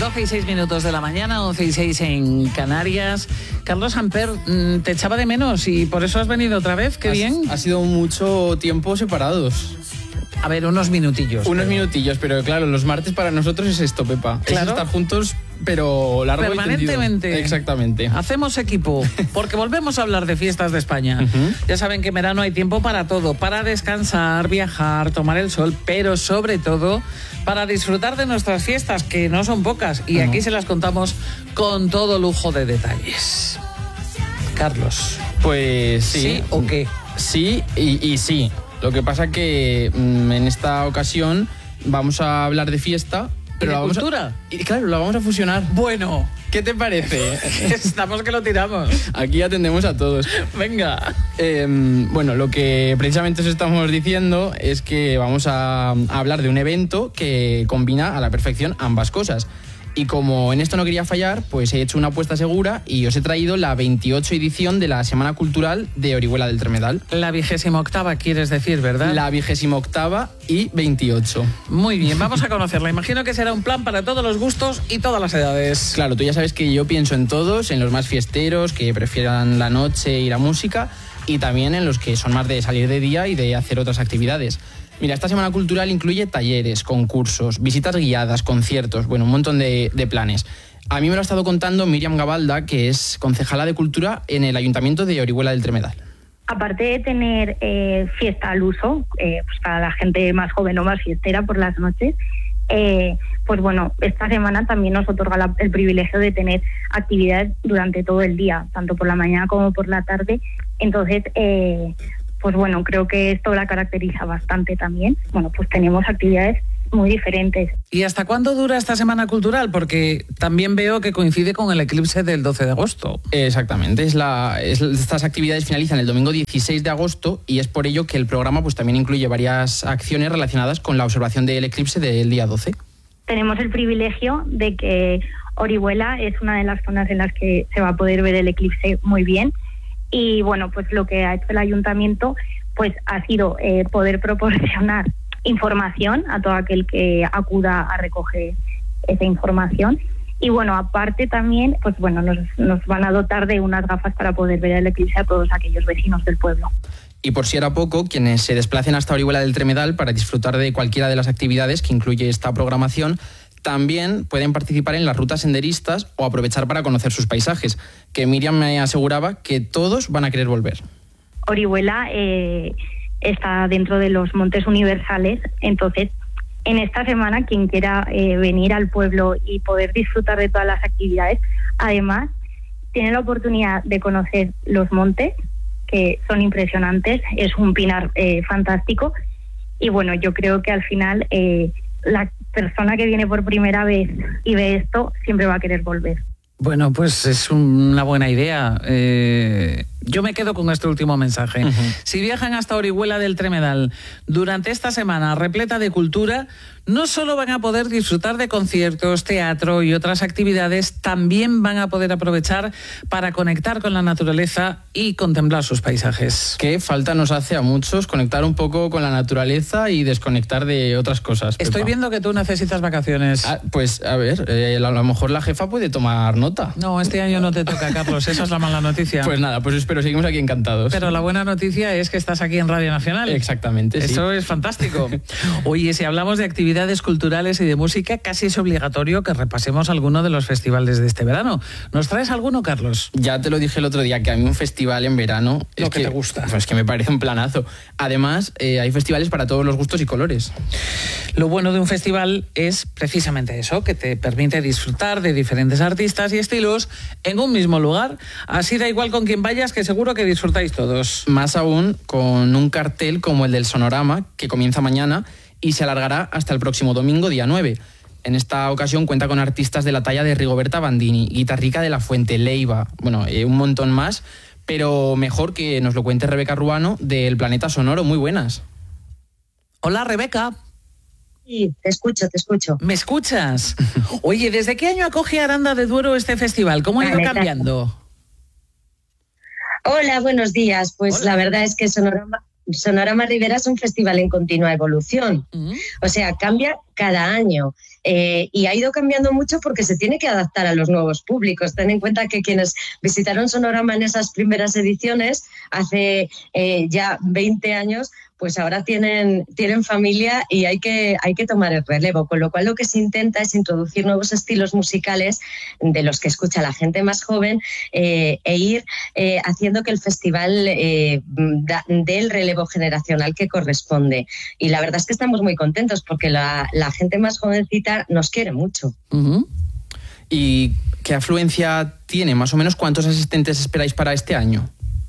12:06 de la mañana, 11:06 en Canarias. Carlos Amper, te echaba de menos y por eso has venido otra vez. Qué bien. Ha sido mucho tiempo separados. A ver, unos minutillos. Minutillos, pero claro, los martes para nosotros es esto, Pepa. Claro. Es estar juntos, pero largo permanentemente. Y tendido. Exactamente. Hacemos equipo, porque volvemos a hablar de fiestas de España. Ya saben que en verano hay tiempo para todo, para descansar, viajar, tomar el sol, pero sobre todo para disfrutar de nuestras fiestas, que no son pocas, y aquí se las contamos con todo lujo de detalles. Carlos. Pues sí. ¿Sí o qué? Sí y sí. Lo que pasa que en esta ocasión vamos a hablar de fiesta. Pero ¿y de cultura? Y claro, lo vamos a fusionar. Bueno, ¿qué te parece? Estamos que lo tiramos. Aquí atendemos a todos. Venga. Bueno, lo que precisamente os estamos diciendo es que vamos a hablar de un evento que combina a la perfección ambas cosas. Y como en esto no quería fallar, pues he hecho una apuesta segura y os he traído la 28 edición de la Semana Cultural de Orihuela del Tremedal. La 28ª, quieres decir, ¿verdad? La 28ª y 28. Muy bien, vamos a conocerla. Imagino que será un plan para todos los gustos y todas las edades. Claro, tú ya sabes que yo pienso en todos, en los más fiesteros, que prefieran la noche y la música, y también en los que son más de salir de día y de hacer otras actividades. Mira, esta Semana Cultural incluye talleres, concursos, visitas guiadas, conciertos, bueno, un montón de planes. A mí me lo ha estado contando Míriam Gabalda, que es concejala de Cultura en el Ayuntamiento de Orihuela del Tremedal. Aparte de tener fiesta al uso, pues para la gente más joven o más fiestera por las noches, pues bueno, esta semana también nos otorga el privilegio de tener actividades durante todo el día, tanto por la mañana como por la tarde. Entonces, pues bueno, creo que esto la caracteriza bastante también. Bueno, pues tenemos actividades muy diferentes. ¿Y hasta cuándo dura esta Semana Cultural? Porque también veo que coincide con el eclipse del 12 de agosto. Exactamente, estas actividades finalizan el domingo 16 de agosto y es por ello que el programa pues también incluye varias acciones relacionadas con la observación del eclipse del día 12. Tenemos el privilegio de que Orihuela es una de las zonas en las que se va a poder ver el eclipse muy bien. Y bueno, pues lo que ha hecho el ayuntamiento pues ha sido poder proporcionar información a todo aquel que acuda a recoger esa información. Y bueno, aparte también, pues bueno, nos van a dotar de unas gafas para poder ver el eclipse a todos aquellos vecinos del pueblo. Y por si era poco, quienes se desplacen hasta Orihuela del Tremedal para disfrutar de cualquiera de las actividades que incluye esta programación, también pueden participar en las rutas senderistas o aprovechar para conocer sus paisajes, que Míriam me aseguraba que todos van a querer volver. Orihuela está dentro de los Montes Universales, entonces en esta semana quien quiera venir al pueblo y poder disfrutar de todas las actividades, además tiene la oportunidad de conocer los montes, que son impresionantes, es un pinar fantástico, y bueno, yo creo que al final la persona que viene por primera vez y ve esto siempre va a querer volver. Bueno, pues es una buena idea. Yo me quedo con este último mensaje. Si viajan hasta Orihuela del Tremedal durante esta semana repleta de cultura, no solo van a poder disfrutar de conciertos, teatro y otras actividades, también van a poder aprovechar para conectar con la naturaleza y contemplar sus paisajes. Qué falta nos hace a muchos conectar un poco con la naturaleza y desconectar de otras cosas, Pepa. Estoy viendo que tú necesitas vacaciones. Pues a ver, a lo mejor la jefa puede tomar nota. No, este año no te toca, Carlos, esa es la mala noticia. Pues nada, pues espero, seguimos aquí encantados. Pero la buena noticia es que estás aquí en Radio Nacional. Exactamente, sí. Eso es fantástico. Oye, si hablamos de actividades culturales y de música, casi es obligatorio que repasemos alguno de los festivales de este verano. ¿Nos traes alguno, Carlos? Ya te lo dije el otro día, que a mí un festival en verano... Lo que te gusta. Pues que me parece un planazo. Además, hay festivales para todos los gustos y colores. Lo bueno de un festival es precisamente eso, que te permite disfrutar de diferentes artistas y estilos en un mismo lugar. Así da igual con quién vayas, que seguro que disfrutáis todos. Más aún con un cartel como el del Sonorama, que comienza mañana y se alargará hasta el próximo domingo, día 9. En esta ocasión cuenta con artistas de la talla de Rigoberta Bandini, Guitarrica de la Fuente, Leiva, bueno, un montón más, pero mejor que nos lo cuente Rebeca Ruano del Planeta Sonoro. Muy buenas. Hola, Rebeca. Sí, te escucho. ¿Me escuchas? Oye, ¿desde qué año acoge Aranda de Duero este festival? ¿Cómo ha ido cambiando? Hola, buenos días. Pues Hola. La verdad es que Sonorama Ribera es un festival en continua evolución. O sea, cambia cada año. y ha ido cambiando mucho porque se tiene que adaptar a los nuevos públicos. Ten en cuenta que quienes visitaron Sonorama en esas primeras ediciones hace ya 20 años, pues ahora tienen familia y hay que tomar el relevo, con lo cual lo que se intenta es introducir nuevos estilos musicales de los que escucha la gente más joven e ir haciendo que el festival dé el relevo generacional que corresponde. Y la verdad es que estamos muy contentos porque la gente más jovencita nos quiere mucho. Uh-huh. ¿Y qué afluencia tiene? Más o menos, ¿cuántos asistentes esperáis para este año?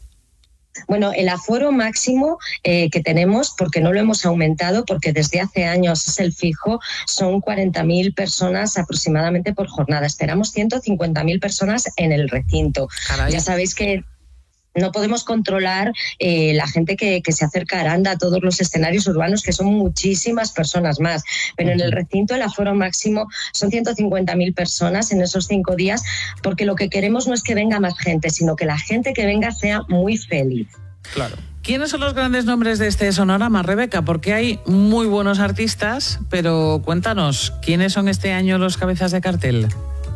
Bueno, el aforo máximo que tenemos, porque no lo hemos aumentado, porque desde hace años es el fijo, son 40.000 personas aproximadamente por jornada. Esperamos 150.000 personas en el recinto. Caray. Ya sabéis que no podemos controlar la gente que se acerca a Aranda, a todos los escenarios urbanos, que son muchísimas personas más. Pero en el recinto el aforo máximo son 150.000 personas en esos 5 días, porque lo que queremos no es que venga más gente, sino que la gente que venga sea muy feliz. Claro. ¿Quiénes son los grandes nombres de este Sonorama, Rebeca? Porque hay muy buenos artistas, pero cuéntanos, ¿quiénes son este año los cabezas de cartel?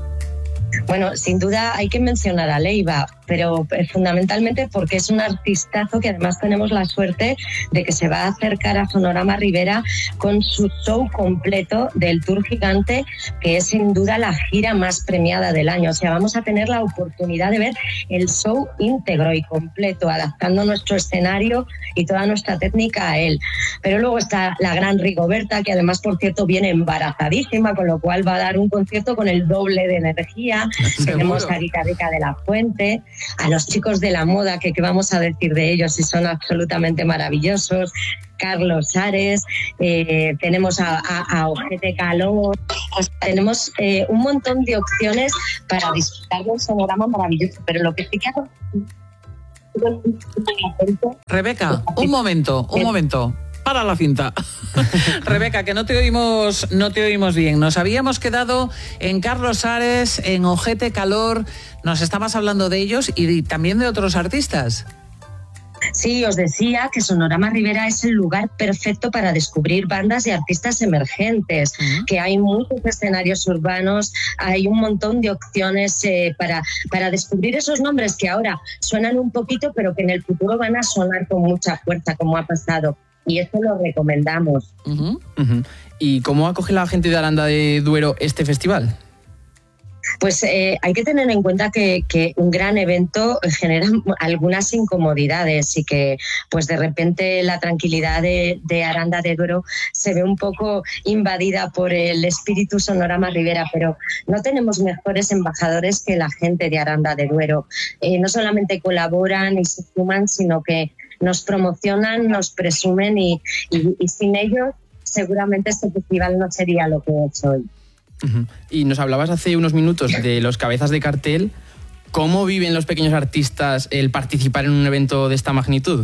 Bueno, sin duda hay que mencionar a Leiva, pero fundamentalmente porque es un artistazo que además tenemos la suerte de que se va a acercar a Sonorama Ribera con su show completo del Tour Gigante, que es sin duda la gira más premiada del año. O sea, vamos a tener la oportunidad de ver el show íntegro y completo, adaptando nuestro escenario y toda nuestra técnica a él. Pero luego está la gran Rigoberta, que además, por cierto, viene embarazadísima, con lo cual va a dar un concierto con el doble de energía. Tenemos a Rita Rica de la Fuente, a los chicos de la moda, que vamos a decir de ellos si son absolutamente maravillosos, Carlos Ares, tenemos a Ojete Calor, tenemos un montón de opciones para disfrutar de un sonorama maravilloso, pero lo que sí que hago... Rebeca, un momento. Para la cinta. Rebeca, que no te oímos bien. Nos habíamos quedado en Carlos Ares, en Ojete Calor. Nos estabas hablando de ellos y también de otros artistas. Sí, os decía que Sonorama Ribera es el lugar perfecto para descubrir bandas y artistas emergentes, que hay muchos escenarios urbanos, hay un montón de opciones para descubrir esos nombres que ahora suenan un poquito, pero que en el futuro van a sonar con mucha fuerza, como ha pasado. Y eso lo recomendamos. Uh-huh. Uh-huh. ¿Y cómo acoge la gente de Aranda de Duero este festival? Pues hay que tener en cuenta que un gran evento genera algunas incomodidades y que pues de repente la tranquilidad de Aranda de Duero se ve un poco invadida por el espíritu Sonorama Ribera, pero no tenemos mejores embajadores que la gente de Aranda de Duero. No solamente colaboran y se suman, sino que nos promocionan, nos presumen y sin ellos seguramente este festival no sería lo que es hoy. Uh-huh. Y nos hablabas hace unos minutos de los cabezas de cartel. ¿Cómo viven los pequeños artistas el participar en un evento de esta magnitud?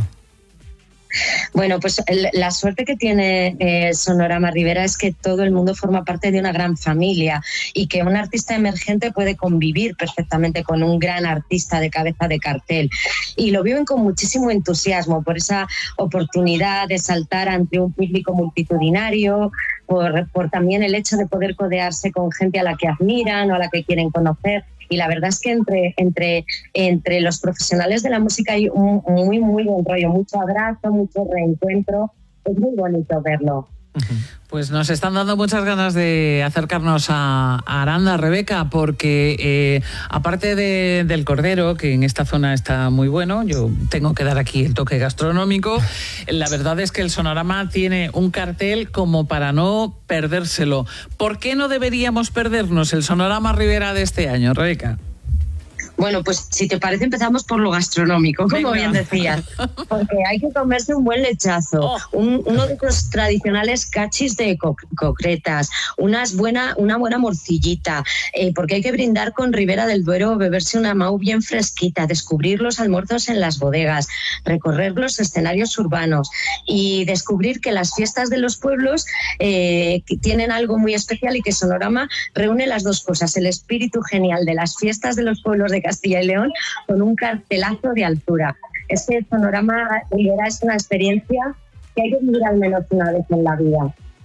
Bueno, pues la suerte que tiene Sonorama Ribera es que todo el mundo forma parte de una gran familia y que un artista emergente puede convivir perfectamente con un gran artista de cabeza de cartel. Y lo viven con muchísimo entusiasmo por esa oportunidad de saltar ante un público multitudinario, por también el hecho de poder codearse con gente a la que admiran o a la que quieren conocer. Y la verdad es que entre los profesionales de la música hay un muy, muy buen rollo, mucho abrazo, mucho reencuentro. Es muy bonito verlo. Pues nos están dando muchas ganas de acercarnos a Aranda, Rebeca, porque aparte del cordero, que en esta zona está muy bueno, yo tengo que dar aquí el toque gastronómico, la verdad es que el Sonorama tiene un cartel como para no perdérselo. ¿Por qué no deberíamos perdernos el Sonorama Ribera de este año, Rebeca? Bueno, pues si te parece empezamos por lo gastronómico, como bien decías, porque hay que comerse un buen lechazo, uno de los tradicionales cachis de concretas, una buena morcillita, porque hay que brindar con Ribera del Duero, beberse una mau bien fresquita, descubrir los almuerzos en las bodegas, recorrer los escenarios urbanos y descubrir que las fiestas de los pueblos tienen algo muy especial y que Sonorama reúne las dos cosas, el espíritu genial de las fiestas de los pueblos de Castilla y León con un cartelazo de altura. Este Sonorama Ribera es una experiencia que hay que vivir al menos una vez en la vida.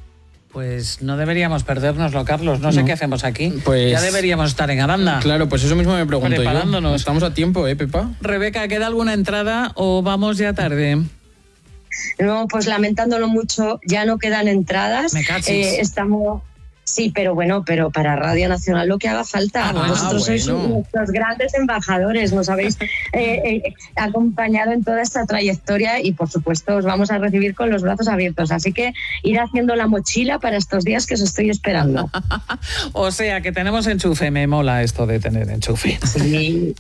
Pues no deberíamos perdérnoslo, Carlos. No sé qué hacemos aquí. Pues ya deberíamos estar en Aranda. Claro, pues eso mismo me pregunto preparándonos. yo. Estamos a tiempo, Pepa? Rebeca, ¿queda alguna entrada o vamos ya tarde? No, pues lamentándolo mucho, ya no quedan entradas. Me cachis. Estamos... Sí, pero para Radio Nacional lo que haga falta. Vosotros sois nuestros grandes embajadores, nos habéis acompañado en toda esta trayectoria y por supuesto os vamos a recibir con los brazos abiertos. Así que ir haciendo la mochila para estos días que os estoy esperando. O sea, que tenemos enchufe. Me mola esto de tener enchufe. Sí.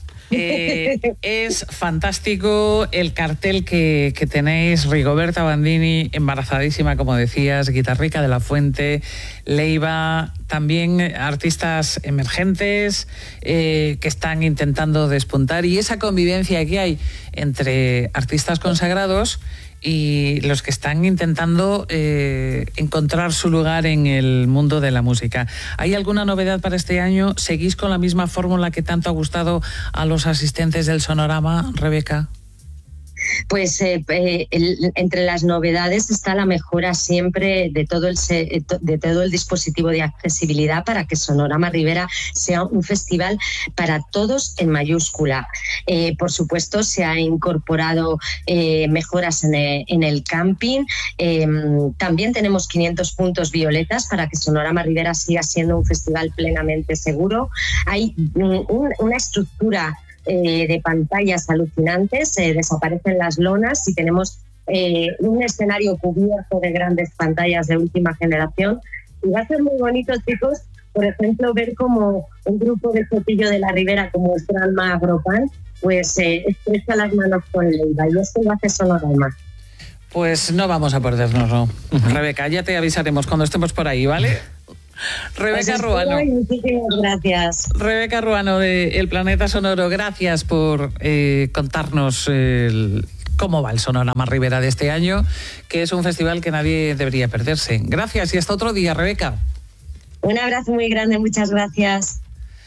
Es fantástico el cartel que tenéis. Rigoberta Bandini, embarazadísima, como decías, Guitarrica de la Fuente, Leiva, también artistas emergentes que están intentando despuntar, y esa convivencia que hay entre artistas consagrados y los que están intentando encontrar su lugar en el mundo de la música. ¿Hay alguna novedad para este año? ¿Seguís con la misma fórmula que tanto ha gustado a los asistentes del Sonorama, Rebeca? Pues entre las novedades está la mejora siempre de todo el dispositivo de accesibilidad para que Sonorama Ribera sea un festival para todos en mayúscula. Por supuesto, se ha incorporado mejoras en el camping. También tenemos 500 puntos violetas para que Sonorama Ribera siga siendo un festival plenamente seguro. Hay una estructura de pantallas alucinantes, desaparecen las lonas y tenemos un escenario cubierto de grandes pantallas de última generación, y va a ser muy bonito, chicos, por ejemplo, ver como un grupo de Sotillo de la Ribera como el Tranma Agropan pues estrecha las manos con Leiva, y esto lo hace Sonorama. Pues no vamos a perdernoslo. Rebeca, ya te avisaremos cuando estemos por ahí, ¿vale? Rebeca Ruano. Muchísimas gracias. Rebeca Ruano de El Planeta Sonoro, gracias por contarnos cómo va el Sonorama Ribera de este año, que es un festival que nadie debería perderse. Gracias y hasta otro día, Rebeca. Un abrazo muy grande, muchas gracias.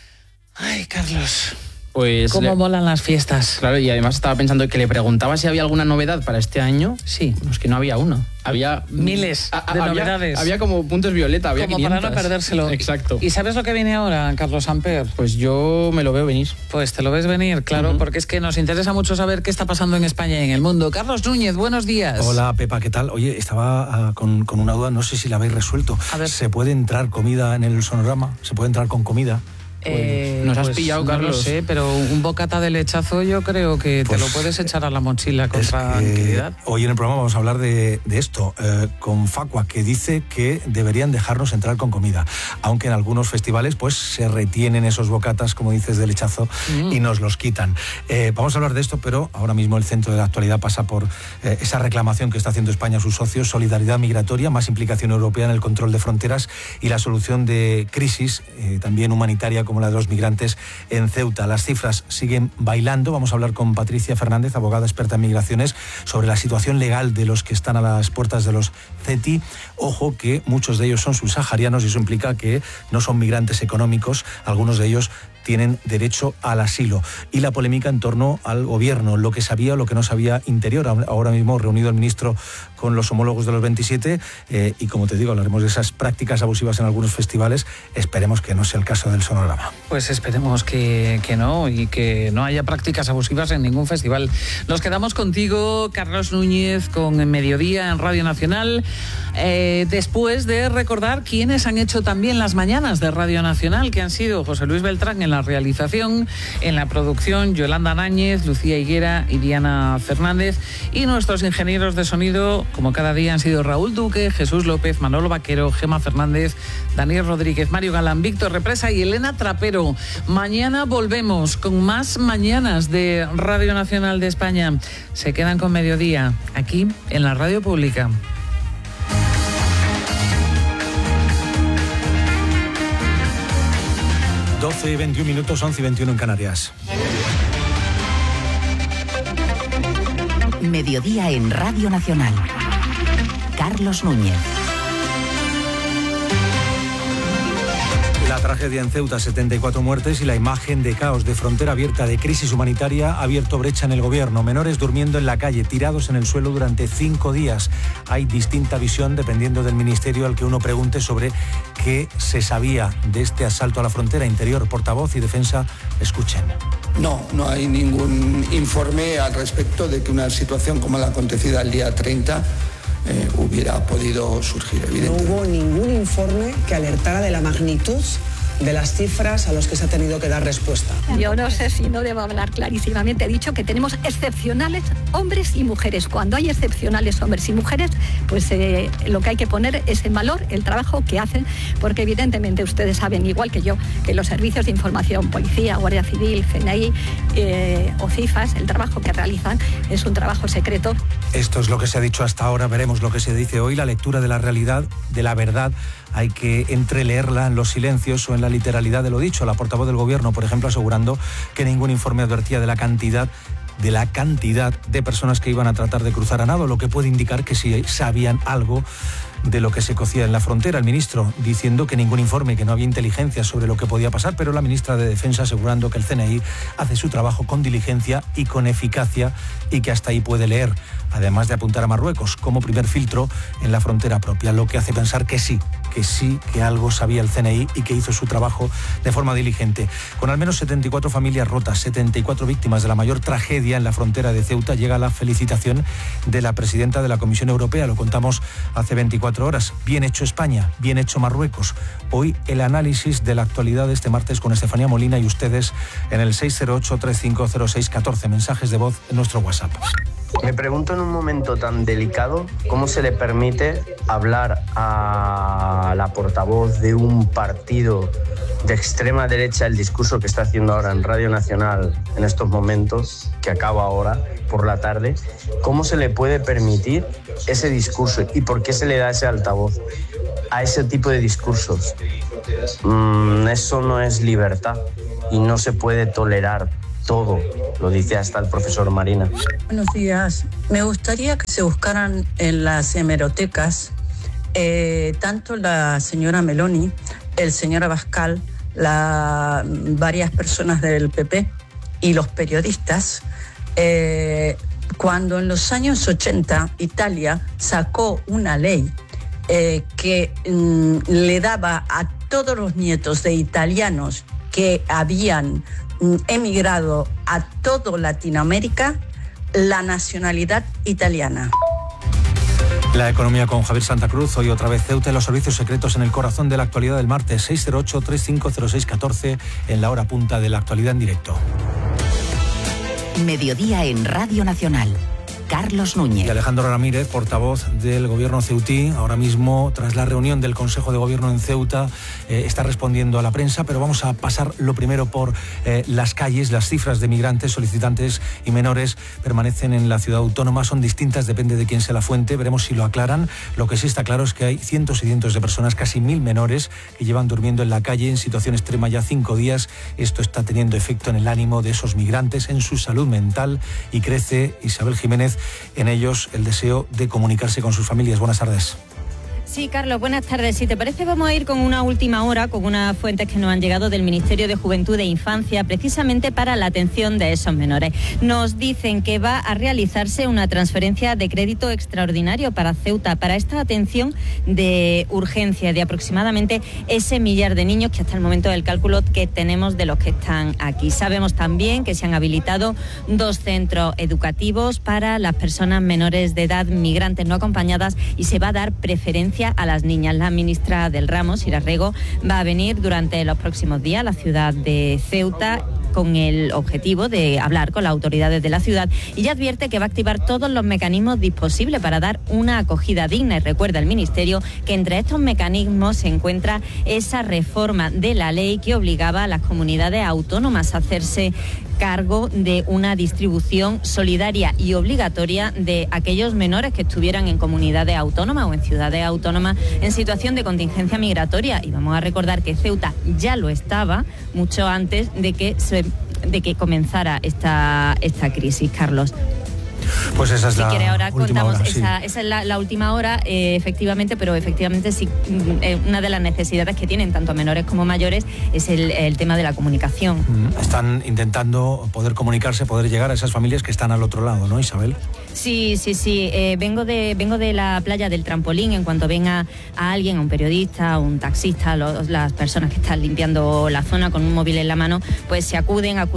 Ay, Carlos. Pues cómo molan las fiestas. Claro, y además estaba pensando que le preguntaba si había alguna novedad para este año. Sí. Es que no había una. Había miles de novedades. Había como puntos violeta, había como 500. Para no perdérselo. Exacto. ¿Y sabes lo que viene ahora, Carlos Samper? Pues yo me lo veo venir. Pues te lo ves venir, claro, porque es que nos interesa mucho saber qué está pasando en España y en el mundo. Carlos Núñez, buenos días. Hola, Pepa, ¿qué tal? Oye, estaba con una duda, no sé si la habéis resuelto. A ver. ¿Se puede entrar comida en el Sonorama? ¿Se puede entrar con comida? Nos has pillado, Carlos. No lo sé, pero un bocata de lechazo yo creo que te lo puedes echar a la mochila con tranquilidad. Hoy en el programa vamos a hablar de esto, con Facua, que dice que deberían dejarnos entrar con comida, aunque en algunos festivales pues se retienen esos bocatas, como dices, de lechazo y nos los quitan. Vamos a hablar de esto, pero ahora mismo el centro de la actualidad pasa por esa reclamación que está haciendo España a sus socios: solidaridad migratoria, más implicación europea en el control de fronteras y la solución de crisis, también humanitaria, como la de los migrantes en Ceuta. Las cifras siguen bailando. Vamos a hablar con Patricia Fernández, abogada experta en migraciones, sobre la situación legal de los que están a las puertas de los CETI. Ojo que muchos de ellos son subsaharianos y eso implica que no son migrantes económicos. Algunos de ellos tienen derecho al asilo. Y la polémica en torno al gobierno, lo que sabía o lo que no sabía Interior. Ahora mismo reunido el ministro con los homólogos de los 27 y, como te digo, hablaremos de esas prácticas abusivas en algunos festivales. Esperemos que no sea el caso del Sonorama. Pues esperemos que no, y que no haya prácticas abusivas en ningún festival. Nos quedamos contigo, Carlos Núñez, con Mediodía en Radio Nacional, después de recordar quiénes han hecho también las mañanas de Radio Nacional, que han sido José Luis Beltrán en la realización, en la producción Yolanda Náñez, Lucía Higuera y Diana Fernández, y nuestros ingenieros de sonido, como cada día, han sido Raúl Duque, Jesús López, Manolo Vaquero, Gema Fernández, Daniel Rodríguez, Mario Galán, Víctor Represa y Elena Trapero. Mañana volvemos con más mañanas de Radio Nacional de España. Se quedan con Mediodía, aquí en la Radio Pública. 12 y 21 minutos, 11 y 21 en Canarias. Mediodía en Radio Nacional. Carlos Núñez. La tragedia en Ceuta, 74 muertes y la imagen de caos, de frontera abierta, de crisis humanitaria, ha abierto brecha en el gobierno. Menores durmiendo en la calle, tirados en el suelo durante 5 días. Hay distinta visión dependiendo del ministerio al que uno pregunte sobre qué se sabía de este asalto a la frontera interior. Portavoz y defensa, escuchen. No hay ningún informe al respecto de que una situación como la acontecida el día 30 hubiera podido surgir, evidentemente. No hubo ningún informe que alertara de la magnitud de las cifras a los que se ha tenido que dar respuesta. Yo no sé si no debo hablar clarísimamente. He dicho que tenemos excepcionales hombres y mujeres. Cuando hay excepcionales hombres y mujeres, pues lo que hay que poner es en valor el trabajo que hacen, porque evidentemente ustedes saben, igual que yo, que los servicios de información, policía, Guardia Civil, CNI o CIFAS, el trabajo que realizan es un trabajo secreto. Esto es lo que se ha dicho hasta ahora, veremos lo que se dice hoy. La lectura de la realidad, de la verdad, hay que entreleerla en los silencios o en la literalidad de lo dicho. La portavoz del Gobierno, por ejemplo, asegurando que ningún informe advertía de la cantidad de personas que iban a tratar de cruzar a nado, lo que puede indicar que sí sabían algo de lo que se cocía en la frontera. El ministro diciendo que ningún informe, que no había inteligencia sobre lo que podía pasar, pero la ministra de Defensa asegurando que el CNI hace su trabajo con diligencia y con eficacia y que hasta ahí puede leer, además de apuntar a Marruecos como primer filtro en la frontera propia, lo que hace pensar que sí, que algo sabía el CNI y que hizo su trabajo de forma diligente. Con al menos 74 familias rotas, 74 víctimas de la mayor tragedia en la frontera de Ceuta, llega la felicitación de la presidenta de la Comisión Europea. Lo contamos hace 24 horas. Bien hecho España, bien hecho Marruecos. Hoy el análisis de la actualidad de este martes con Estefanía Molina y ustedes en el 608-3506-14. Mensajes de voz en nuestro WhatsApp. Me pregunto en un momento tan delicado cómo se le permite hablar a la portavoz de un partido de extrema derecha el discurso que está haciendo ahora en Radio Nacional en estos momentos, que acaba ahora por la tarde. ¿Cómo se le puede permitir ese discurso y por qué se le da ese altavoz a ese tipo de discursos? Eso no es libertad y no se puede tolerar todo, lo dice hasta el profesor Marina. Buenos días. Me gustaría que se buscaran en las hemerotecas tanto la señora Meloni, el señor Abascal, varias personas del PP y los periodistas, cuando en los años 80 Italia sacó una ley que le daba a todos los nietos de italianos que habían emigrado a toda Latinoamérica la nacionalidad italiana. La economía con Javier Santa Cruz. Hoy otra vez Ceuta y los servicios secretos en el corazón de la actualidad del martes. 608-3506-14 en la hora punta de la actualidad en directo. Mediodía en Radio Nacional. Carlos Núñez. Y Alejandro Ramírez, portavoz del Gobierno ceutí, ahora mismo, tras la reunión del Consejo de Gobierno en Ceuta, está respondiendo a la prensa, pero vamos a pasar lo primero por las calles. Las cifras de migrantes, solicitantes y menores permanecen en la ciudad autónoma, son distintas, depende de quién sea la fuente, veremos si lo aclaran. Lo que sí está claro es que hay cientos y cientos de personas, casi 1000 menores, que llevan durmiendo en la calle en situación extrema ya 5 días. Esto está teniendo efecto en el ánimo de esos migrantes, en su salud mental, y crece, Isabel Jiménez, en ellos el deseo de comunicarse con sus familias. Buenas tardes. Sí, Carlos, buenas tardes. Si te parece, vamos a ir con una última hora, con unas fuentes que nos han llegado del Ministerio de Juventud e Infancia, precisamente para la atención de esos menores. Nos dicen que va a realizarse una transferencia de crédito extraordinario para Ceuta, para esta atención de urgencia de aproximadamente ese 1 millar de niños, que hasta el momento del cálculo que tenemos de los que están aquí. Sabemos también que se han habilitado 2 centros educativos para las personas menores de edad migrantes no acompañadas y se va a dar preferencia a las niñas. La ministra del ramo, Sira Rego, va a venir durante los próximos días a la ciudad de Ceuta con el objetivo de hablar con las autoridades de la ciudad, y ya advierte que va a activar todos los mecanismos disponibles para dar una acogida digna. Y recuerda el Ministerio que entre estos mecanismos se encuentra esa reforma de la ley que obligaba a las comunidades autónomas a hacerse cargo de una distribución solidaria y obligatoria de aquellos menores que estuvieran en comunidades autónomas o en ciudades autónomas en situación de contingencia migratoria. Y vamos a recordar que Ceuta ya lo estaba mucho antes de que comenzara esta crisis, Carlos. Pues esa es si la quiere, ahora última contamos hora, sí. esa es la última hora, efectivamente, pero efectivamente sí, una de las necesidades que tienen tanto menores como mayores es el tema de la comunicación. Están intentando poder comunicarse, poder llegar a esas familias que están al otro lado, ¿no, Isabel? Sí. Vengo de la playa del Trampolín. En cuanto venga a alguien, a un periodista, a un taxista, las personas que están limpiando la zona con un móvil en la mano, pues se acuden a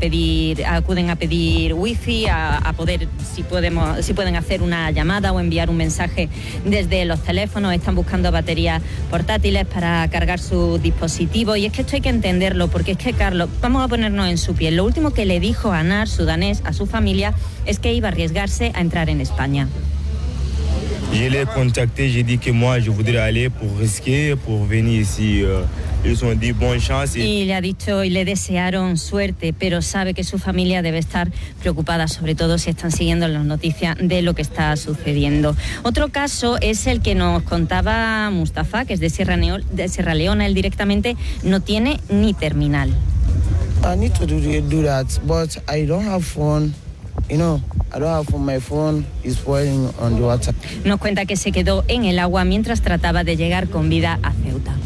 pedir wifi, a poder, si pueden hacer una llamada o enviar un mensaje desde los teléfonos. Están buscando baterías portátiles para cargar sus dispositivos. Y es que esto hay que entenderlo, porque es que, Carlos, vamos a ponernos en su piel. Lo último que le dijo a Anar, su danés, a su familia, es que iba a arriesgarse a entrar en España. Je l'ai contacté, j'ai dit que moi je voudrais aller pour risquer, pour venir ici. Ils ont dit bonne chance. Y le ha dicho y le desearon suerte, pero sabe que su familia debe estar preocupada, sobre todo si están siguiendo las noticias de lo que está sucediendo. Otro caso es el que nos contaba Mustafa, que es de Sierra Leona. Él directamente no tiene ni terminal. I need to do that, but I don't have phone. I don't have phone. My phone is spoiling on the WhatsApp. Nos cuenta que se quedó en el agua mientras trataba de llegar con vida a Ceuta.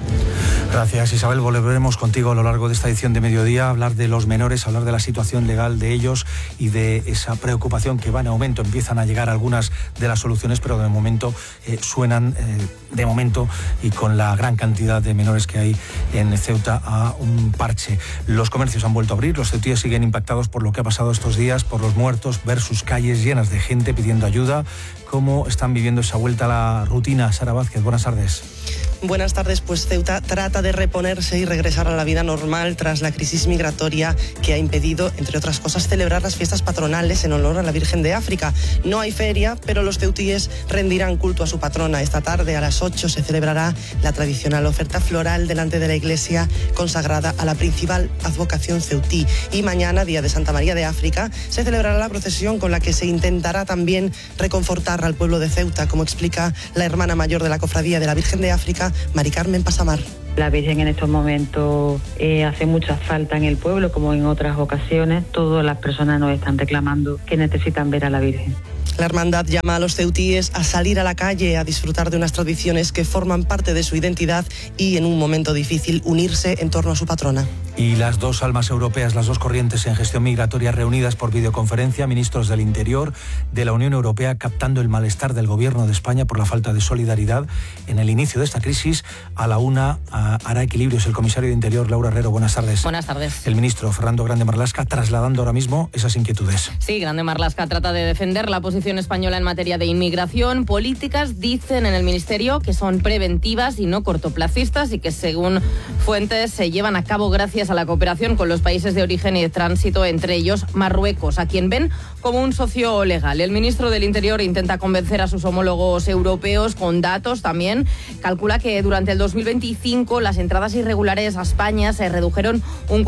Gracias, Isabel. Volveremos contigo a lo largo de esta edición de Mediodía a hablar de los menores, a hablar de la situación legal de ellos y de esa preocupación que va en aumento. Empiezan a llegar algunas de las soluciones, pero de momento suenan, de momento, y con la gran cantidad de menores que hay en Ceuta, a un parche. Los comercios han vuelto a abrir, los ceutíes siguen impactados por lo que ha pasado estos días, por los muertos, ver sus calles llenas de gente pidiendo ayuda. ¿Cómo están viviendo esa vuelta a la rutina? Sara Vázquez, buenas tardes. Buenas tardes. Pues Ceuta trata de reponerse y regresar a la vida normal tras la crisis migratoria que ha impedido, entre otras cosas, celebrar las fiestas patronales en honor a la Virgen de África. No hay feria, pero los ceutíes rendirán culto a su patrona. Esta tarde a las 8 se celebrará la tradicional oferta floral delante de la iglesia consagrada a la principal advocación ceutí. Y mañana, día de Santa María de África, se celebrará la procesión con la que se intentará también reconfortar al pueblo de Ceuta, como explica la hermana mayor de la Cofradía de la Virgen de África, Mari Carmen Pasamar. La Virgen en estos momentos hace mucha falta en el pueblo, como en otras ocasiones. Todas las personas nos están reclamando que necesitan ver a la Virgen. La hermandad llama a los ceutíes a salir a la calle, a disfrutar de unas tradiciones que forman parte de su identidad y, en un momento difícil, unirse en torno a su patrona. Y las dos almas europeas, las dos corrientes en gestión migratoria reunidas por videoconferencia, ministros del Interior de la Unión Europea, captando el malestar del Gobierno de España por la falta de solidaridad en el inicio de esta crisis. A la una hará equilibrios el comisario de Interior, Laura Herrero. Buenas tardes. Buenas tardes. El ministro Fernando Grande Marlaska trasladando ahora mismo esas inquietudes. Sí, Grande Marlaska trata de defender la posición española en materia de inmigración. Políticas, dicen en el Ministerio, que son preventivas y no cortoplacistas y que, según fuentes, se llevan a cabo gracias a la cooperación con los países de origen y de tránsito, entre ellos Marruecos, a quien ven como un socio legal. El ministro del Interior intenta convencer a sus homólogos europeos con datos también. Calcula que durante el 2025 las entradas irregulares a España se redujeron un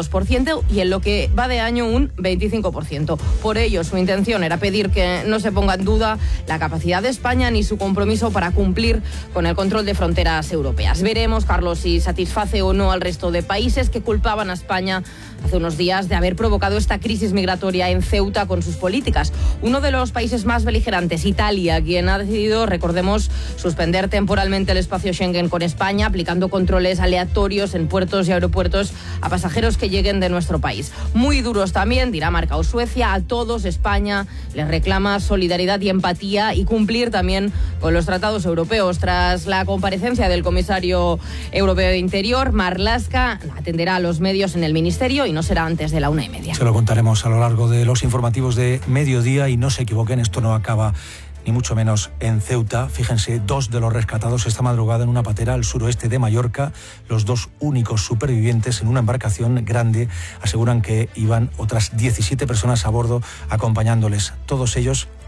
42% y en lo que va de año un 25%. Por ello, su intención era pedir que no se ponga en duda la capacidad de España ni su compromiso para cumplir con el control de fronteras europeas. Veremos, Carlos, si satisface o no al resto de países que culpaban a España hace unos días de haber provocado esta crisis migratoria en Ceuta con sus políticas. Uno de los países más beligerantes, Italia, quien ha decidido, recordemos, suspender temporalmente el espacio Schengen con España, aplicando controles aleatorios en puertos y aeropuertos a pasajeros que lleguen de nuestro país. Muy duros también, Dinamarca o Suecia. A todos España les reclama solidaridad y empatía y cumplir también con los tratados europeos. Tras la comparecencia del comisario europeo de Interior, Marlaska atenderá a los medios en el Ministerio y no será antes de la 1:30. Se lo contaremos a lo largo de los informativos de Mediodía y no se equivoquen, esto no acaba ni mucho menos en Ceuta. Fíjense, 2 de los rescatados esta madrugada en una patera al suroeste de Mallorca, los 2 únicos supervivientes en una embarcación grande. Aseguran que iban otras 17 personas a bordo acompañándoles, todos ellos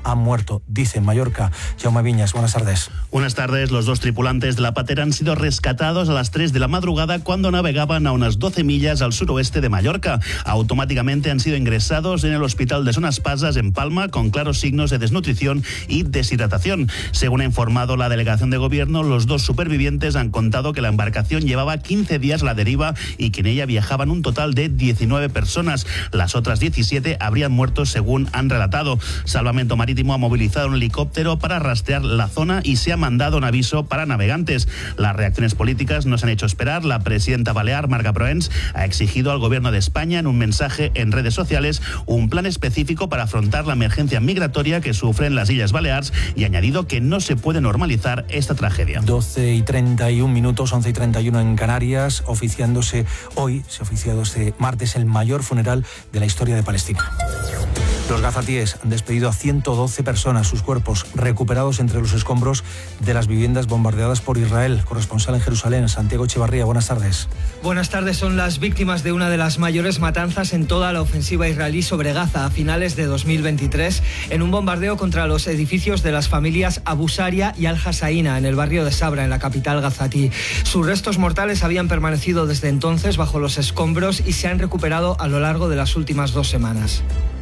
han muerto, dice en Mallorca. Jaume Viñas, buenas tardes. Buenas tardes. Los dos tripulantes de la patera han sido rescatados a las 3 de la madrugada cuando navegaban a unas 12 millas al suroeste de Mallorca. Automáticamente han sido ingresados en el hospital de Son Espasas en Palma con claros signos de desnutrición y deshidratación. Según ha informado la delegación de gobierno, los dos supervivientes han contado que la embarcación llevaba 15 días a la deriva y que en ella viajaban un total de 19 personas. Las otras 17 habrían muerto, según han relatado. Salvamento Marítimo ha movilizado un helicóptero para rastrear la zona y se ha mandado un aviso para navegantes. Las reacciones políticas no se han hecho esperar. La presidenta balear, Marga Proens, ha exigido al gobierno de España, en un mensaje en redes sociales, un plan específico para afrontar la emergencia migratoria que sufren las Islas Baleares y ha añadido que no se puede normalizar esta tragedia. 12:31 minutos, 11:31 en Canarias, se ha oficiado este martes el mayor funeral de la historia de Palestina. Los gazatíes han despedido a 112 personas, sus cuerpos recuperados entre los escombros de las viviendas bombardeadas por Israel. Corresponsal en Jerusalén, Santiago Echevarría, buenas tardes. Buenas tardes. Son las víctimas de una de las mayores matanzas en toda la ofensiva israelí sobre Gaza a finales de 2023, en un bombardeo contra los edificios de las familias Abu Saria y Al-Hassaina, en el barrio de Sabra, en la capital gazatí. Sus restos mortales habían permanecido desde entonces bajo los escombros y se han recuperado a lo largo de las últimas 2 semanas.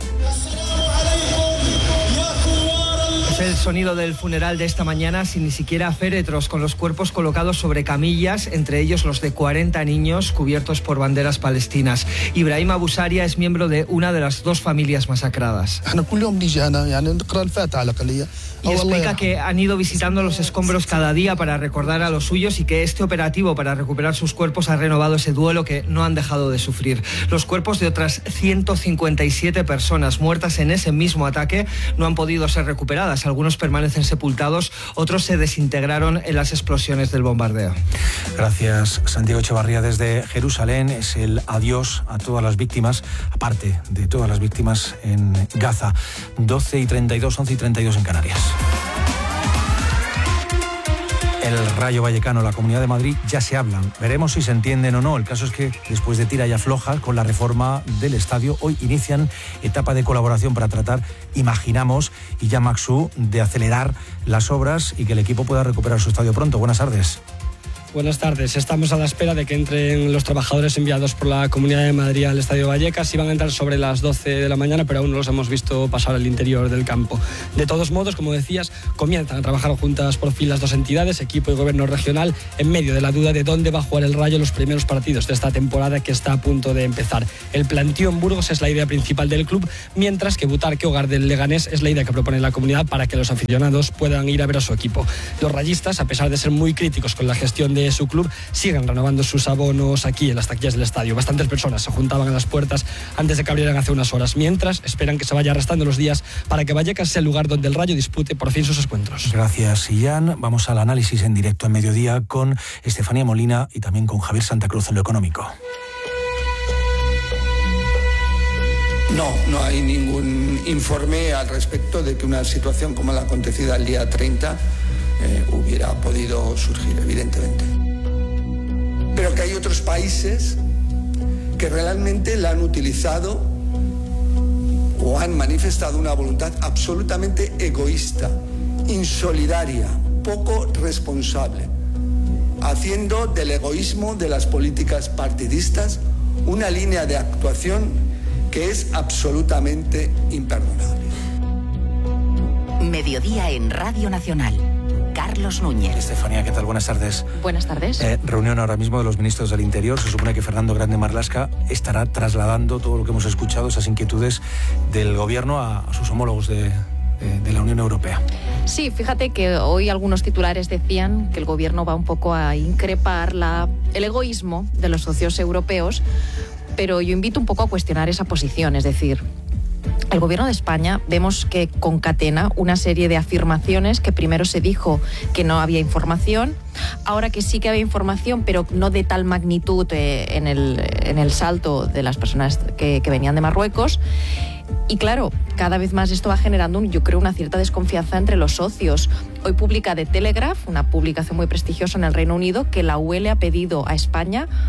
Es el sonido del funeral de esta mañana, sin ni siquiera féretros, con los cuerpos colocados sobre camillas, entre ellos los de 40 niños cubiertos por banderas palestinas. Ibrahim Abu Saria es miembro de una de las 2 familias masacradas. Y explica que han ido visitando los escombros cada día para recordar a los suyos y que este operativo para recuperar sus cuerpos ha renovado ese duelo que no han dejado de sufrir. Los cuerpos de otras 157 personas muertas en ese mismo ataque no han podido ser recuperadas. Algunos permanecen sepultados, otros se desintegraron en las explosiones del bombardeo. Gracias, Santiago Echevarría. Desde Jerusalén es el adiós a todas las víctimas, aparte de todas las víctimas en Gaza. 12:32, 11:32 en Canarias. El Rayo Vallecano, la Comunidad de Madrid, ya se hablan. Veremos si se entienden o no. El caso es que después de tira y afloja con la reforma del estadio, hoy inician etapa de colaboración para tratar, imaginamos, y ya Maxú, de acelerar las obras y que el equipo pueda recuperar su estadio pronto. Buenas tardes. Buenas tardes. Estamos a la espera de que entren los trabajadores enviados por la Comunidad de Madrid al Estadio Vallecas. Iban a entrar sobre las 12 de la mañana, pero aún no los hemos visto pasar al interior del campo. De todos modos, como decías, comienzan a trabajar juntas por fin las 2 entidades, equipo y gobierno regional, en medio de la duda de dónde va a jugar el Rayo los primeros partidos de esta temporada que está a punto de empezar. El plantío en Burgos es la idea principal del club, mientras que Butarque, hogar del Leganés, es la idea que propone la comunidad para que los aficionados puedan ir a ver a su equipo. Los rayistas, a pesar de ser muy críticos con la gestión de su club, siguen renovando sus abonos aquí en las taquillas del estadio. Bastantes personas se juntaban a las puertas antes de que abrieran hace unas horas, mientras esperan que se vaya restando los días para que Vallecas sea el lugar donde el Rayo dispute por fin sus encuentros. Gracias, Ian. Vamos al análisis en directo en mediodía con Estefanía Molina y también con Javier Santa Cruz en lo económico. No hay ningún informe al respecto de que una situación como la acontecida el día 30 hubiera podido surgir, evidentemente. Pero que hay otros países que realmente la han utilizado o han manifestado una voluntad absolutamente egoísta, insolidaria, poco responsable, haciendo del egoísmo de las políticas partidistas una línea de actuación que es absolutamente imperdonable. Mediodía en Radio Nacional. Carlos Núñez. Estefanía, ¿qué tal? Buenas tardes. Buenas tardes. Reunión ahora mismo de los ministros del Interior. Se supone que Fernando Grande Marlaska estará trasladando todo lo que hemos escuchado, esas inquietudes del gobierno a sus homólogos de la Unión Europea. Sí, fíjate que hoy algunos titulares decían que el gobierno va un poco a increpar el egoísmo de los socios europeos, pero yo invito un poco a cuestionar esa posición, es decir, el gobierno de España vemos que concatena una serie de afirmaciones que primero se dijo que no había información, ahora que sí que había información, pero no de tal magnitud en el salto de las personas que venían de Marruecos. Y claro, cada vez más esto va generando, yo creo, una cierta desconfianza entre los socios. Hoy publica The Telegraph, una publicación muy prestigiosa en el Reino Unido, que la UE le ha pedido a España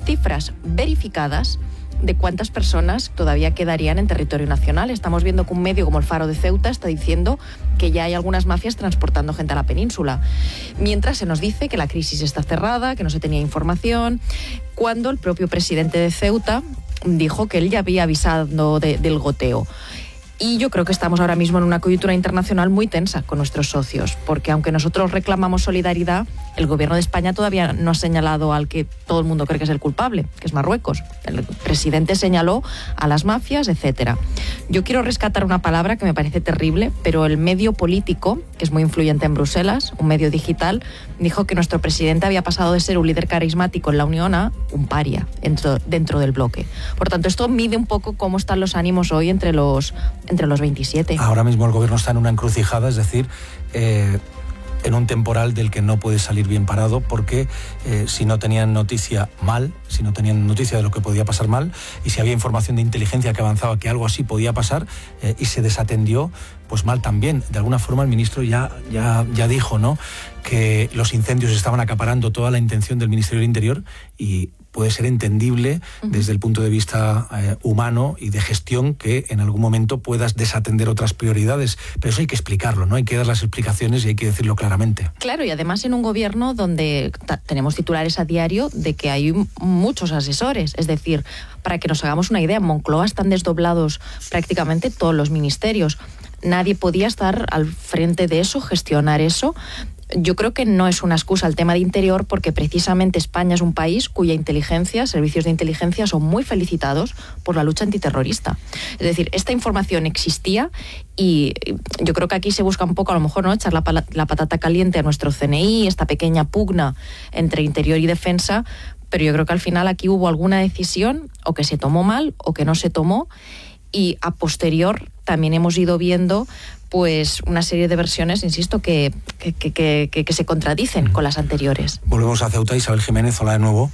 cifras verificadas de cuántas personas todavía quedarían en territorio nacional. Estamos viendo que un medio como el Faro de Ceuta está diciendo que ya hay algunas mafias transportando gente a la península, mientras se nos dice que la crisis está cerrada, que no se tenía información, cuando el propio presidente de Ceuta dijo que él ya había avisado del goteo. Y yo creo que estamos ahora mismo en una coyuntura internacional muy tensa con nuestros socios, porque aunque nosotros reclamamos solidaridad, el gobierno de España todavía no ha señalado al que todo el mundo cree que es el culpable, que es Marruecos. El presidente señaló a las mafias, etcétera. Yo quiero rescatar una palabra que me parece terrible, pero el medio político, que es muy influyente en Bruselas, un medio digital, dijo que nuestro presidente había pasado de ser un líder carismático en la Unión a un paria dentro del bloque. Por tanto, esto mide un poco cómo están los ánimos hoy entre los 27. Ahora mismo el gobierno está en una encrucijada, es decir, en un temporal del que no puede salir bien parado, porque si no tenían noticia si no tenían noticia de lo que podía pasar mal, y si había información de inteligencia que avanzaba que algo así podía pasar y se desatendió, pues mal también. De alguna forma el ministro ya dijo, ¿no?, que los incendios estaban acaparando toda la intención del Ministerio del Interior, y puede ser entendible desde el punto de vista humano y de gestión que en algún momento puedas desatender otras prioridades, pero eso hay que explicarlo, ¿no? Hay que dar las explicaciones y hay que decirlo claramente. Claro, y además en un gobierno donde tenemos titulares a diario de que hay muchos asesores, es decir, para que nos hagamos una idea, en Moncloa están desdoblados prácticamente todos los ministerios. Nadie podía estar al frente de eso, gestionar eso. Yo creo que no es una excusa el tema de interior, porque precisamente España es un país cuya inteligencia, servicios de inteligencia son muy felicitados por la lucha antiterrorista. Es decir, esta información existía y yo creo que aquí se busca un poco, a lo mejor, ¿no?, echar la patata caliente a nuestro CNI, esta pequeña pugna entre interior y defensa, pero yo creo que al final aquí hubo alguna decisión o que se tomó mal o que no se tomó, y a posterior también hemos ido viendo pues una serie de versiones, insisto, que se contradicen con las anteriores. Volvemos a Ceuta. Isabel Jiménez, hola de nuevo.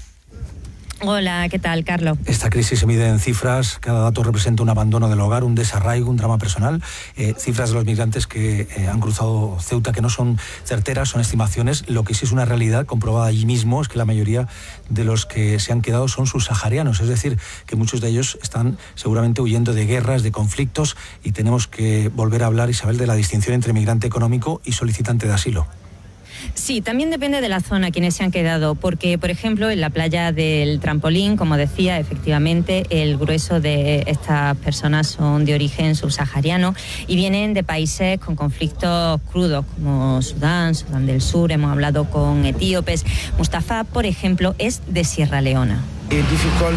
Hola, ¿qué tal, Carlos? Esta crisis se mide en cifras, cada dato representa un abandono del hogar, un desarraigo, un drama personal. Cifras de los migrantes que han cruzado Ceuta que no son certeras, son estimaciones. Lo que sí es una realidad comprobada allí mismo es que la mayoría de los que se han quedado son subsaharianos, es decir, que muchos de ellos están seguramente huyendo de guerras, de conflictos, y tenemos que volver a hablar, Isabel, de la distinción entre migrante económico y solicitante de asilo. Sí, también depende de la zona quienes se han quedado, porque, por ejemplo, en la playa del Trampolín, como decía, efectivamente, el grueso de estas personas son de origen subsahariano y vienen de países con conflictos crudos, como Sudán del Sur, hemos hablado con etíopes. Mustafa, por ejemplo, es de Sierra Leona. It's difficult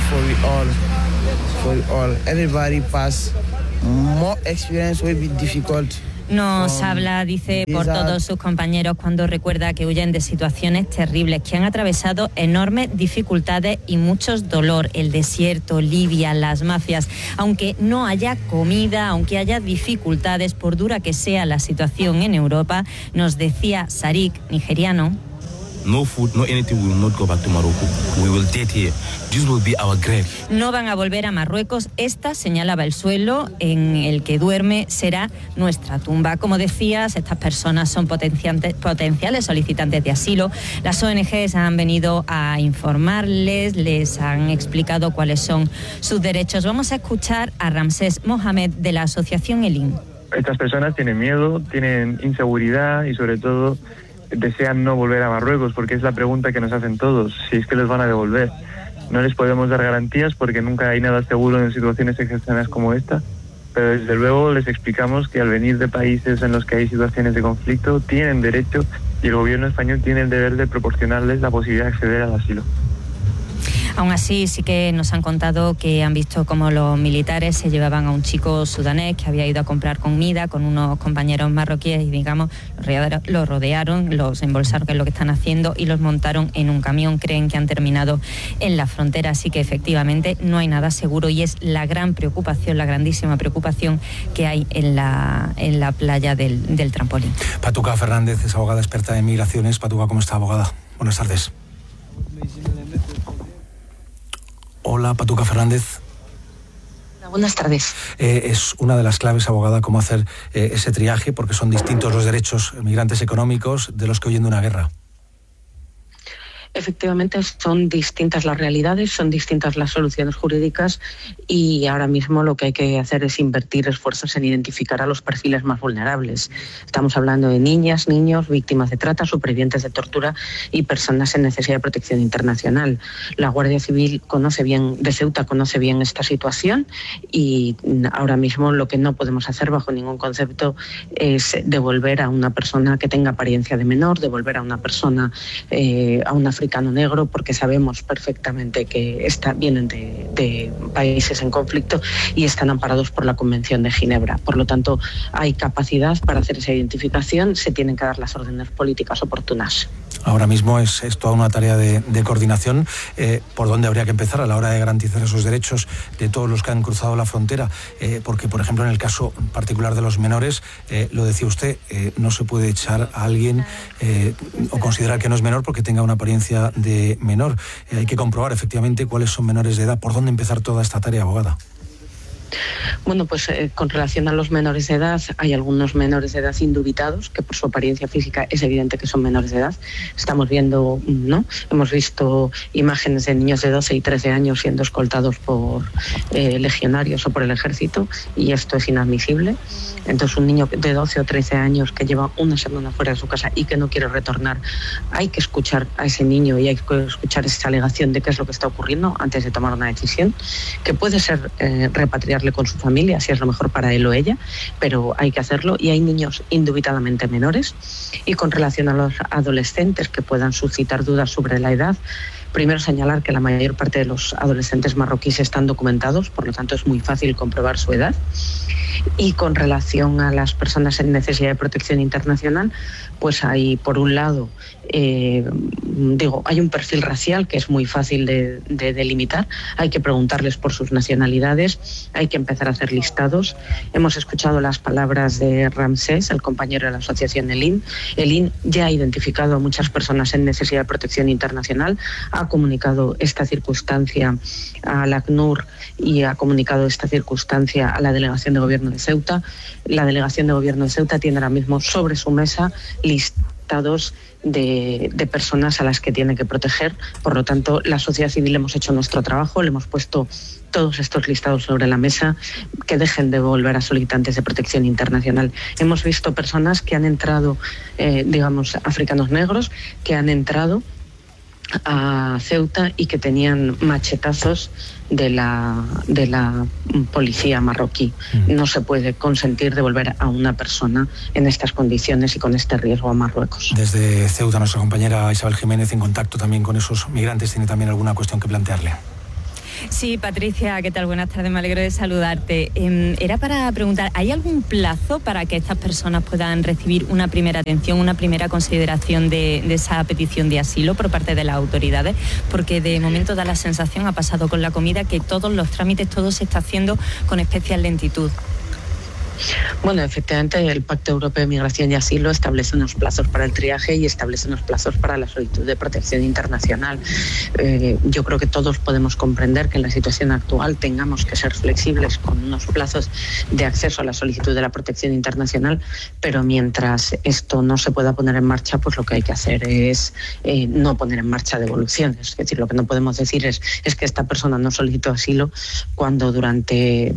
for all. Everybody pass more experience will be difficult. Nos habla, dice, por todos sus compañeros cuando recuerda que huyen de situaciones terribles, que han atravesado enormes dificultades y muchos dolor. El desierto, Libia, las mafias. Aunque no haya comida, aunque haya dificultades, por dura que sea la situación en Europa, nos decía Sarik, nigeriano. No food, no anything, we will not go back to Morocco. We will dead here. This will be our grave. No van a volver a Marruecos. Esta, señalaba, el suelo en el que duerme será nuestra tumba. Como decías, estas personas son potenciales solicitantes de asilo. Las ONGs han venido a informarles, les han explicado cuáles son sus derechos. Vamos a escuchar a Ramsés Mohamed de la asociación ELIN. Estas personas tienen miedo, tienen inseguridad y sobre todo desean no volver a Marruecos, porque es la pregunta que nos hacen todos, si es que los van a devolver. No les podemos dar garantías porque nunca hay nada seguro en situaciones excepcionales como esta, pero desde luego les explicamos que al venir de países en los que hay situaciones de conflicto tienen derecho, y el gobierno español tiene el deber de proporcionarles la posibilidad de acceder al asilo. Aún así, sí que nos han contado que han visto cómo los militares se llevaban a un chico sudanés que había ido a comprar comida con unos compañeros marroquíes y, digamos, los rodearon, los embolsaron, que es lo que están haciendo, y los montaron en un camión. Creen que han terminado en la frontera, así que efectivamente no hay nada seguro, y es la gran preocupación, la grandísima preocupación que hay en la playa del Trampolín. Patuca Fernández es abogada experta en migraciones. Patuca, ¿cómo está, abogada? Buenas tardes. Hola, Patuca Fernández. Buenas tardes. Es una de las claves, abogada, cómo hacer ese triaje, porque son distintos los derechos migrantes económicos de los que huyen de una guerra. Efectivamente, son distintas las realidades, son distintas las soluciones jurídicas y ahora mismo lo que hay que hacer es invertir esfuerzos en identificar a los perfiles más vulnerables. Estamos hablando de niñas, niños, víctimas de trata, supervivientes de tortura y personas en necesidad de protección internacional. La Guardia Civil de Ceuta conoce bien esta situación y ahora mismo lo que no podemos hacer bajo ningún concepto es devolver a una persona que tenga apariencia de menor, devolver a una persona, a un africano negro, porque sabemos perfectamente que vienen de países en conflicto y están amparados por la Convención de Ginebra. Por lo tanto, hay capacidad para hacer esa identificación, se tienen que dar las órdenes políticas oportunas. Ahora mismo es toda una tarea de coordinación. ¿Por dónde habría que empezar a la hora de garantizar esos derechos de todos los que han cruzado la frontera? Porque, por ejemplo, en el caso particular de los menores, lo decía usted, no se puede echar a alguien o considerar que no es menor porque tenga una apariencia de menor. Hay que comprobar efectivamente cuáles son menores de edad. ¿Por dónde empezar toda esta tarea, abogada? Bueno, pues con relación a los menores de edad, hay algunos menores de edad indubitados, que por su apariencia física es evidente que son menores de edad. Estamos viendo, ¿no? Hemos visto imágenes de niños de 12 y 13 años siendo escoltados por legionarios o por el ejército, y esto es inadmisible. Entonces, un niño de 12 o 13 años que lleva una semana fuera de su casa y que no quiere retornar, hay que escuchar a ese niño y hay que escuchar esa alegación de qué es lo que está ocurriendo antes de tomar una decisión, que puede ser repatriarle con su familia, si es lo mejor para él o ella, pero hay que hacerlo. Y hay niños indubitadamente menores. Y con relación a los adolescentes que puedan suscitar dudas sobre la edad, primero señalar que la mayor parte de los adolescentes marroquíes están documentados, por lo tanto es muy fácil comprobar su edad. Y con relación a las personas en necesidad de protección internacional, pues hay, por un lado, hay un perfil racial que es muy fácil de delimitar. Hay que preguntarles por sus nacionalidades, hay que empezar a hacer listados. Hemos escuchado las palabras de Ramsés, el compañero de la asociación ELIN. ELIN ya ha identificado a muchas personas en necesidad de protección internacional, ha comunicado esta circunstancia a la ACNUR y ha comunicado esta circunstancia a la Delegación de Gobierno de Ceuta. La Delegación de Gobierno de Ceuta tiene ahora mismo sobre su mesa listados de personas a las que tiene que proteger. Por lo tanto, la sociedad civil hemos hecho nuestro trabajo, le hemos puesto todos estos listados sobre la mesa, que dejen de volver a solicitantes de protección internacional. Hemos visto personas que han entrado, africanos negros, que han entrado a Ceuta y que tenían machetazos de la policía marroquí. No se puede consentir devolver a una persona en estas condiciones y con este riesgo a Marruecos. Desde Ceuta, nuestra compañera Isabel Jiménez, en contacto también con esos migrantes, tiene también alguna cuestión que plantearle. Sí, Patricia, ¿qué tal? Buenas tardes, me alegro de saludarte. Era para preguntar, ¿hay algún plazo para que estas personas puedan recibir una primera atención, una primera consideración de esa petición de asilo por parte de las autoridades? Porque de momento da la sensación, ha pasado con la comida, que todos los trámites, todo se está haciendo con especial lentitud. Bueno, efectivamente, el Pacto Europeo de Migración y Asilo establece unos plazos para el triaje y establece unos plazos para la solicitud de protección internacional. Yo creo que todos podemos comprender que en la situación actual tengamos que ser flexibles con unos plazos de acceso a la solicitud de la protección internacional, pero mientras esto no se pueda poner en marcha, pues lo que hay que hacer es no poner en marcha devoluciones. Es decir, lo que no podemos decir es que esta persona no solicitó asilo cuando durante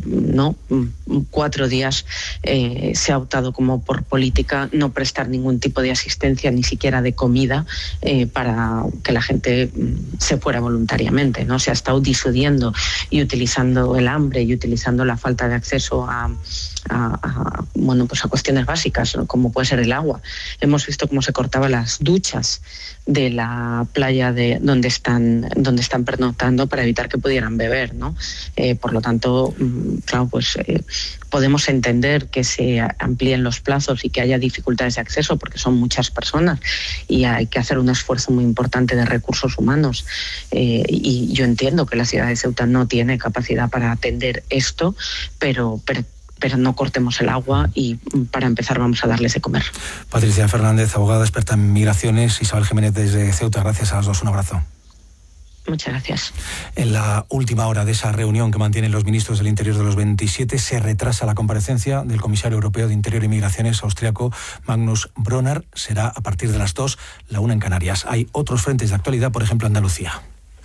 4 días se ha optado como por política no prestar ningún tipo de asistencia, ni siquiera de comida, para que la gente se fuera voluntariamente, ¿no? Se ha estado disuadiendo y utilizando el hambre y utilizando la falta de acceso a cuestiones básicas, ¿no? Como puede ser el agua. Hemos visto cómo se cortaban las duchas de la playa donde están pernoctando para evitar que pudieran beber, ¿no? Por lo tanto, podemos entender que se amplíen los plazos y que haya dificultades de acceso porque son muchas personas y hay que hacer un esfuerzo muy importante de recursos humanos. Y yo entiendo que la ciudad de Ceuta no tiene capacidad para atender esto, pero no cortemos el agua y para empezar vamos a darles de comer. Patricia Fernández, abogada experta en migraciones, Isabel Jiménez desde Ceuta, gracias a las dos, un abrazo. Muchas gracias. En la última hora de esa reunión que mantienen los ministros del Interior de los 27 se retrasa la comparecencia del comisario europeo de Interior y Migraciones austriaco Magnus Brunner. Será a partir de las 2, la 1 en Canarias. Hay otros frentes de actualidad, por ejemplo Andalucía.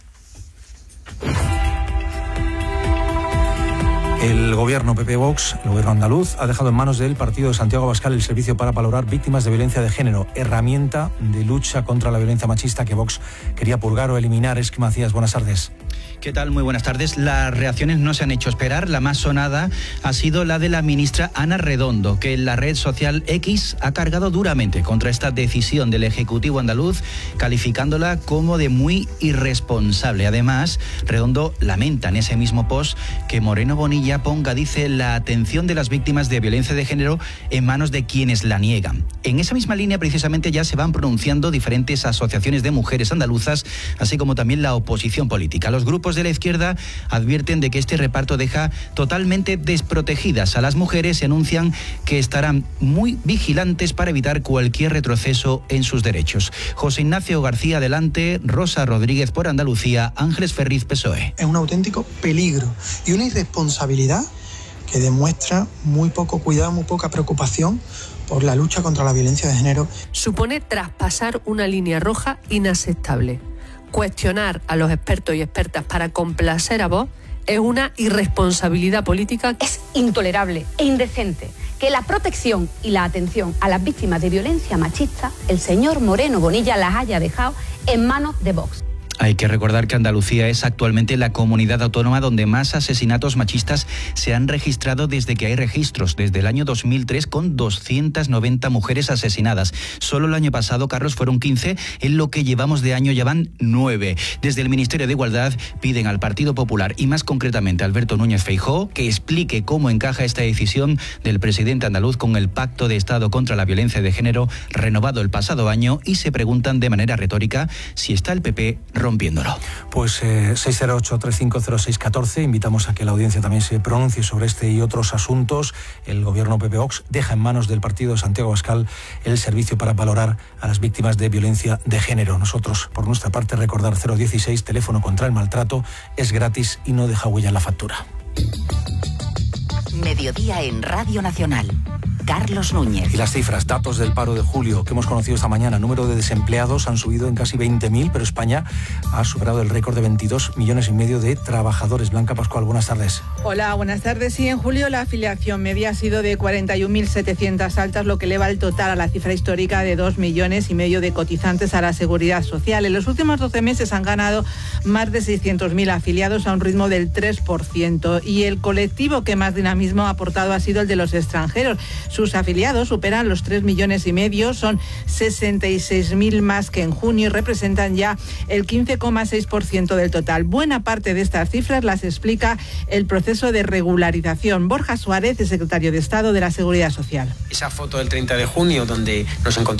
El gobierno PP Vox, el gobierno andaluz, ha dejado en manos del partido de Santiago Abascal el servicio para valorar víctimas de violencia de género, herramienta de lucha contra la violencia machista que Vox quería purgar o eliminar. Esqui Macías, buenas tardes. ¿Qué tal? Muy buenas tardes. Las reacciones no se han hecho esperar. La más sonada ha sido la de la ministra Ana Redondo, que en la red social X ha cargado duramente contra esta decisión del Ejecutivo andaluz, calificándola como de muy irresponsable. Además, Redondo lamenta en ese mismo post que Moreno Bonilla ponga, dice, la atención de las víctimas de violencia de género en manos de quienes la niegan. En esa misma línea, precisamente, ya se van pronunciando diferentes asociaciones de mujeres andaluzas, así como también la oposición política. Los grupos de la izquierda advierten de que este reparto deja totalmente desprotegidas a las mujeres y anuncian que estarán muy vigilantes para evitar cualquier retroceso en sus derechos. José Ignacio García Delante, Rosa Rodríguez por Andalucía, Ángeles Ferriz, PSOE. Es un auténtico peligro y una irresponsabilidad que demuestra muy poco cuidado, muy poca preocupación por la lucha contra la violencia de género. Supone traspasar una línea roja inaceptable. Cuestionar a los expertos y expertas para complacer a Vox es una irresponsabilidad política. Es intolerable e indecente que la protección y la atención a las víctimas de violencia machista, el señor Moreno Bonilla las haya dejado en manos de Vox. Hay que recordar que Andalucía es actualmente la comunidad autónoma donde más asesinatos machistas se han registrado desde que hay registros, desde el año 2003, con 290 mujeres asesinadas. Solo el año pasado, Carlos, fueron 15, en lo que llevamos de año ya van 9. Desde el Ministerio de Igualdad piden al Partido Popular y más concretamente a Alberto Núñez Feijóo que explique cómo encaja esta decisión del presidente andaluz con el Pacto de Estado contra la Violencia de Género renovado el pasado año y se preguntan de manera retórica si está el PP rompiéndolo. Pues 608-350614, invitamos a que la audiencia también se pronuncie sobre este y otros asuntos. El gobierno PP Vox deja en manos del partido de Santiago Abascal el servicio para valorar a las víctimas de violencia de género. Nosotros, por nuestra parte, recordar 016, teléfono contra el maltrato, es gratis y no deja huella en la factura. Mediodía en Radio Nacional. Carlos Núñez. Y las cifras, datos del paro de julio que hemos conocido esta mañana. Número de desempleados han subido en casi 20.000, pero España ha superado el récord de 22,5 millones de trabajadores. Blanca Pascual, buenas tardes. Hola, buenas tardes. Sí, en julio la afiliación media ha sido de 41.700 altas, lo que eleva el total a la cifra histórica de 2,5 millones de cotizantes a la Seguridad Social. En los últimos 12 meses han ganado más de 600.000 afiliados a un ritmo del 3%. Y el colectivo que más dinamismo ha aportado ha sido el de los extranjeros. Sus afiliados superan los 3,5 millones, son 66.000 más que en junio y representan ya el 15,6% del total. Buena parte de estas cifras las explica el proceso de regularización. Borja Suárez, el secretario de Estado de la Seguridad Social. Esa foto del 30 de junio donde nos encontramos